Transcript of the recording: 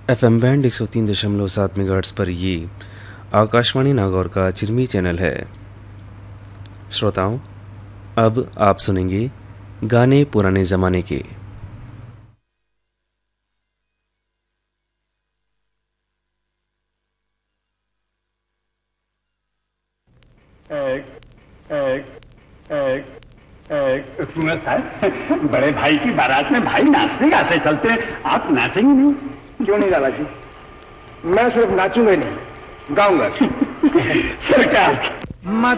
FM band 103.7 megahertz पर ये आकाशवाणी नागौर का चिरमी चैनल है। श्रोताओं, अब आप सुनेंगे गाने पुराने ज़माने के। सुनो साहब, बड़े भाई की बारात में भाई नाचते गाते चलते हैं, आप नाचेंगे नहीं? क्यों नहीं गाला जी? मैं सिर्फ नाचूंगा ही नहीं, गाऊंगा। सरकार